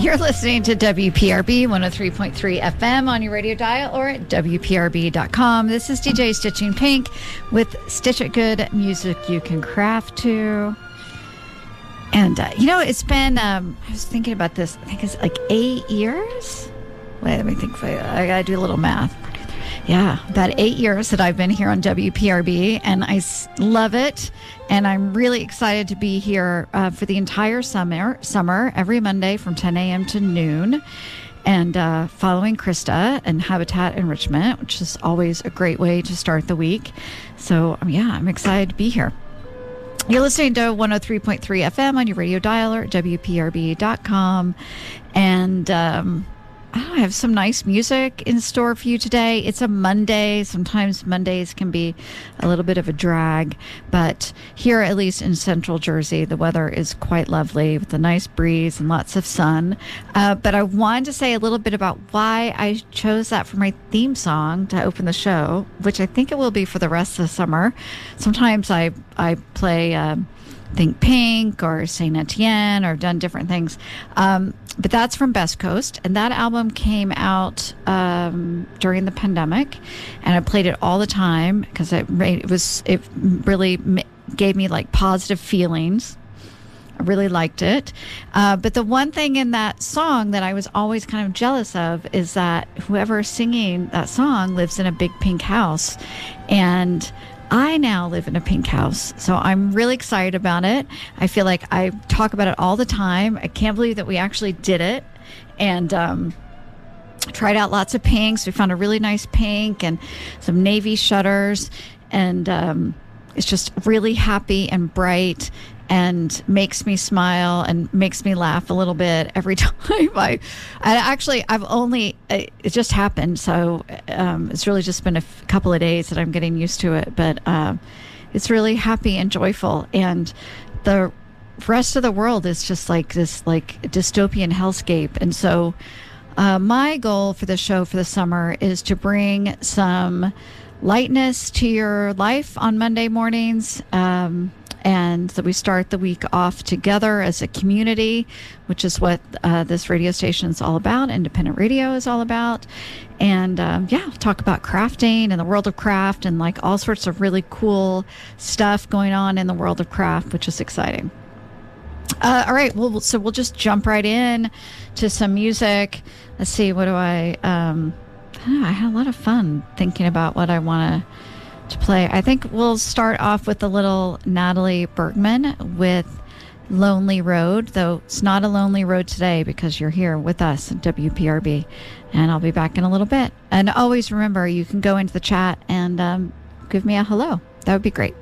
You're listening to WPRB 103.3 FM on your radio dial or at WPRB.com. This is DJ Stitching Pink with Stitch It Good music you can craft to. And, it's been, I was thinking about this, I think it's like 8 years. Wait, let me think. I got to do a little math. Yeah, about 8 years that I've been here on WPRB, and I love it. And I'm really excited to be here for the entire summer, every Monday from 10 a.m. to noon, and following Krista and Habitat Enrichment, which is always a great way to start the week. So, I'm excited to be here. You're listening to 103.3 FM on your radio dialer at WPRB.com. And I have some nice music in store for you today. It's a Monday. Sometimes Mondays can be a little bit of a drag, but here, at least in central Jersey, the weather is quite lovely with a nice breeze and lots of sun. But I wanted to say a little bit about why I chose that for my theme song to open the show, which I think it will be for the rest of the summer. Sometimes I play Think Pink or Saint Etienne, or done different things. But that's from Best Coast, and that album came out during the pandemic, and I played it all the time because it really gave me like positive feelings. I really liked it. But the one thing in that song that I was always kind of jealous of is that whoever's singing that song lives in a big pink house, and I now live in a pink house, so I'm really excited about it. I feel like I talk about it all the time. I can't believe that we actually did it, and tried out lots of pinks. We found a really nice pink and some navy shutters, and it's just really happy and bright and makes me smile and makes me laugh a little bit every time. It just happened. So it's really just been a couple of days that I'm getting used to it. But it's really happy and joyful. And the rest of the world is just like this like dystopian hellscape. And so my goal for the show for the summer is to bring some lightness to your life on Monday mornings. And that we start the week off together as a community, which is what this radio station is all about. Independent radio is all about. And talk about crafting and the world of craft and like all sorts of really cool stuff going on in the world of craft, which is exciting. All right. So we'll just jump right in to some music. Let's see. What do I had a lot of fun thinking about what I want to play. I think we'll start off with a little Natalie Bergman with Lonely Road, though it's not a lonely road today because you're here with us at WPRB, and I'll be back in a little bit. And always remember, you can go into the chat and give me a hello. That would be great.